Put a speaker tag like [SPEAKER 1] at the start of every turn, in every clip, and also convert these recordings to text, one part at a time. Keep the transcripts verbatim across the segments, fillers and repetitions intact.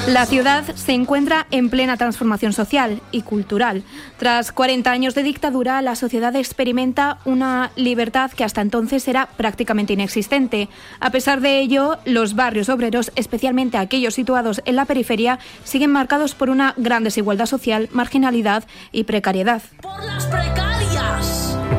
[SPEAKER 1] La ciudad se encuentra en plena transformación social y cultural. Tras cuarenta años de dictadura, la sociedad experimenta una libertad que hasta entonces era prácticamente inexistente. A pesar de ello, los barrios obreros, especialmente aquellos situados en la periferia, siguen marcados por una gran desigualdad social, marginalidad y precariedad.
[SPEAKER 2] ¡Por las precarias!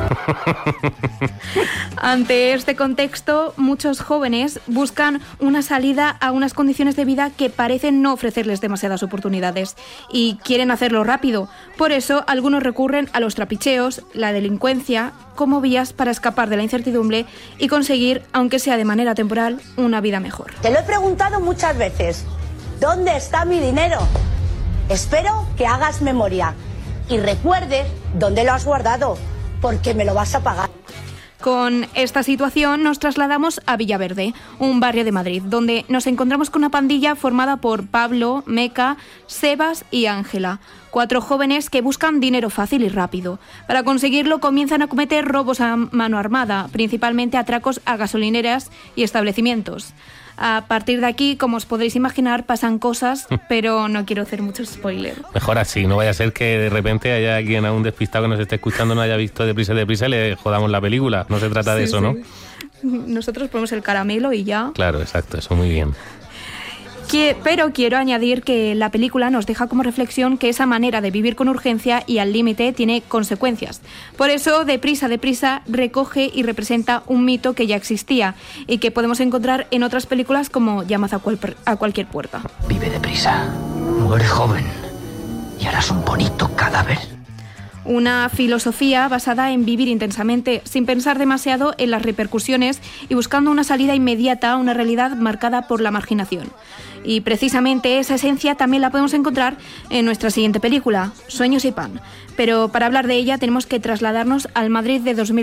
[SPEAKER 1] Ante este contexto, muchos jóvenes buscan una salida a unas condiciones de vida que parecen no ofrecerles demasiadas oportunidades y quieren hacerlo rápido. Por eso, algunos recurren a los trapicheos, la delincuencia, como vías para escapar de la incertidumbre y conseguir, aunque sea de manera temporal, una vida mejor.
[SPEAKER 3] Te lo he preguntado muchas veces. ¿Dónde está mi dinero? Espero que hagas memoria y recuerdes dónde lo has guardado, porque me lo vas a pagar.
[SPEAKER 1] Con esta situación nos trasladamos a Villaverde, un barrio de Madrid, donde nos encontramos con una pandilla formada por Pablo, Meca, Sebas y Ángela, cuatro jóvenes que buscan dinero fácil y rápido. Para conseguirlo comienzan a cometer robos a mano armada, principalmente atracos a gasolineras y establecimientos. A partir de aquí, como os podréis imaginar, pasan cosas, pero no quiero hacer mucho spoiler.
[SPEAKER 4] Mejor así, no vaya a ser que de repente haya alguien, a un despistado que nos esté escuchando, no haya visto Deprisa, Deprisa y le jodamos la película. No se trata sí, de eso, sí. ¿no?
[SPEAKER 1] Nosotros ponemos el caramelo y ya.
[SPEAKER 4] Claro, exacto, eso muy bien.
[SPEAKER 1] Que, pero quiero añadir que la película nos deja como reflexión que esa manera de vivir con urgencia y al límite tiene consecuencias. Por eso, Deprisa, Deprisa recoge y representa un mito que ya existía y que podemos encontrar en otras películas como Llamad a, cual, a cualquier puerta.
[SPEAKER 5] Vive deprisa, muere joven y harás un bonito cadáver.
[SPEAKER 1] Una filosofía basada en vivir intensamente, sin pensar demasiado en las repercusiones y buscando una salida inmediata a una realidad marcada por la marginación. Y precisamente esa esencia también la podemos encontrar en nuestra siguiente película, Sueños y pan. Pero para hablar de ella tenemos que trasladarnos al Madrid de dos mil